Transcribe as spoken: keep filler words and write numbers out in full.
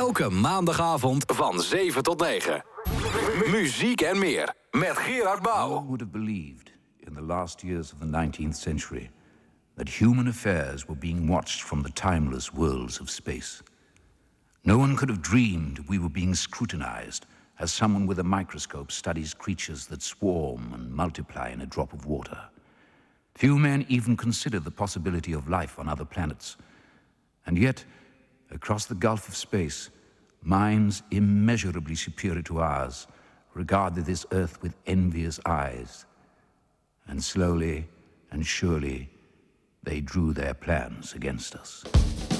Elke maandagavond van zeven tot negen. Muziek en meer met Gerard Bouw. Who would have believed in the last years of the nineteenth century that human affairs were being watched from the timeless worlds of space? No one could have dreamed we were being scrutinized as someone with a microscope studies creatures that swarm and multiply in a drop of water. Few men even considered the possibility of life on other planets. And yet, across the gulf of space, minds immeasurably superior to ours regarded this Earth with envious eyes. And slowly and surely, they drew their plans against us.